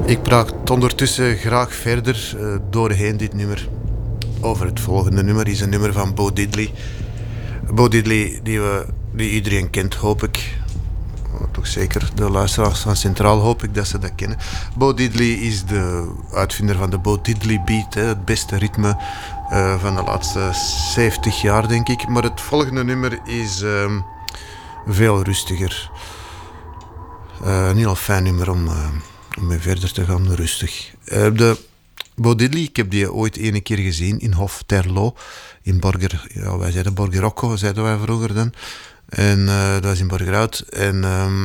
Ik praat ondertussen graag verder doorheen dit nummer over het volgende nummer. Is een nummer van Bo Diddley. Bo Diddley die iedereen kent, hoop ik. Toch zeker de luisteraars van Centraal hoop ik dat ze dat kennen. Bo Diddley is de uitvinder van de Bo Diddley beat, het beste ritme van de laatste 70 jaar, denk ik. Maar het volgende nummer is veel rustiger. Een heel fijn nummer om mee verder te gaan, rustig. De Bo Diddley, ik heb die ooit ene keer gezien in Hof Terlo, in Borger, ja, wij zeiden Borgerocco, zeiden wij vroeger dan. En dat was in Borgerhout. En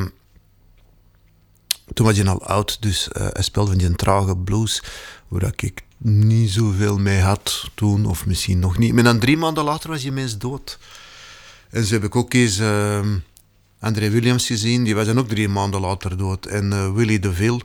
toen was hij al oud, dus hij speelde van die trage blues, waar ik niet zoveel mee had toen, of misschien nog niet. Maar dan 3 maanden later was hij ineens dood. En zo heb ik ook eens André Williams gezien, die was dan ook 3 maanden later dood. En Willy DeVille,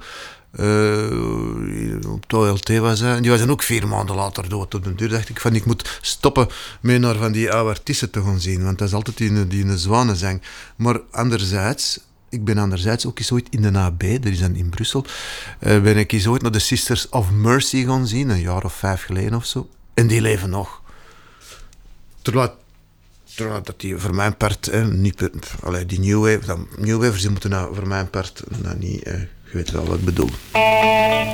op het OLT was hij, en die was dan ook 4 maanden later dood. Op de duur dacht ik van, ik moet stoppen met naar van die oude artiesten te gaan zien, want dat is altijd die een zwanenzang. Maar anderzijds, ik ben anderzijds ook eens ooit in de AB, dat is dan in Brussel, ben ik eens ooit naar de Sisters of Mercy gaan zien, een jaar of 5 geleden of zo. En die leven nog. Terwijl dat die voor mijn part, niet, die New Wavers, die moeten nou voor mijn part niet, je weet wel wat ik bedoel.